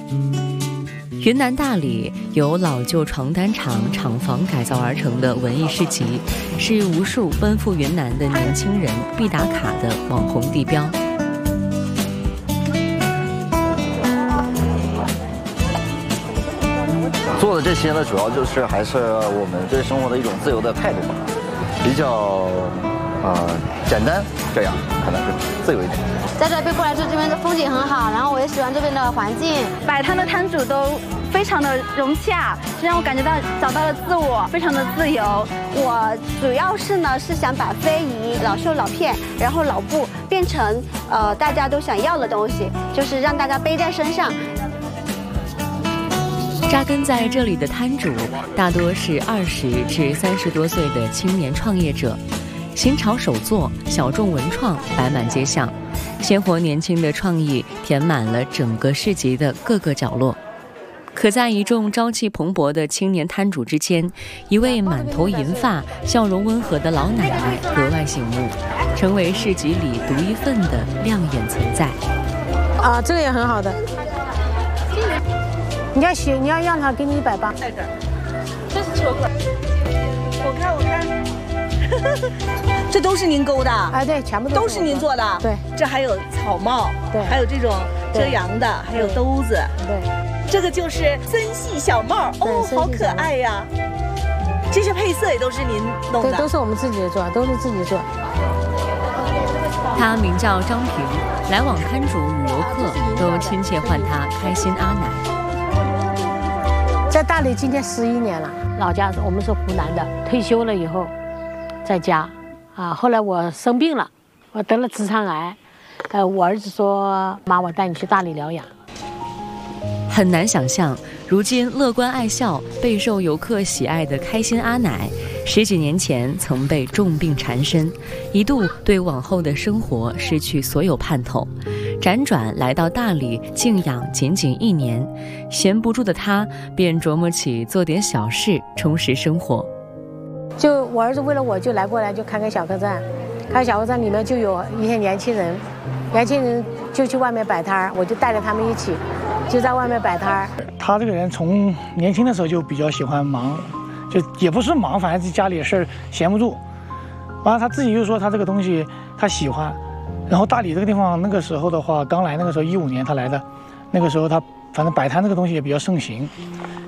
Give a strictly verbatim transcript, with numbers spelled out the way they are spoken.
云南大理由老旧床单厂厂房改造而成的文艺市集，是无数奔赴云南的年轻人必打卡的网红地标。 做的这些呢，主要就是还是我们对生活的一种自由的态度吧，比较呃简单，这样可能是自由一点。 在这边过来之后，这边的风景很好，然后我也喜欢这边的环境。 摆摊的摊主都非常的融洽，让我感觉到找到了自我，非常的自由。 我主要是呢是想把非遗、老绣、老片，然后老布变成呃大家都想要的东西，就是让大家背在身上。 扎根在这里的摊主大多是二十至三十多岁的青年创业者，新潮手作、小众文创摆满街巷，鲜活年轻的创意填满了整个市集的各个角落。可在一众朝气蓬勃的青年摊主之间，一位满头银发、笑容温和的老奶奶格外醒目，成为市集里独一份的亮眼存在。 啊，这个也很好的。你要学，你要让他给你一百八。 在这儿，这是球棍。我看，我看，这都是您勾的？ 哎，对，全部都是您做的。 对， 这还有草帽， 对， 还有这种遮阳的，还有兜子。 对， 这个就是森系小帽，哦，好可爱呀！这些配色也都是您弄的？ 对，都是我们自己做，都是自己做。 他名叫张平，来往摊主与游客都亲切唤他开心阿奶。 在大理今年十一年了，老家我们是湖南的，退休了以后在家啊。后来我生病了，我得了直肠癌，呃，我儿子说妈，我带你去大理疗养。 很难想象，如今乐观爱笑、备受游客喜爱的开心阿奶，十几年前曾被重病缠身，一度对往后的生活失去所有盼头。辗转来到大理静养仅仅一年，闲不住的他便琢磨起做点小事充实生活。 就我儿子为了我就来过来就开个小客栈，开小客栈里面就有一些年轻人，年轻人就去外面摆摊，我就带着他们一起就在外面摆摊。 他这个人从年轻的时候就比较喜欢忙，就也不是忙，反正是家里的事儿闲不住。完了他自己又说他这个东西他喜欢。然后大理这个地方，那个时候的话，刚来那个时候一五年他来的，那个时候他反正摆摊这个东西也比较盛行，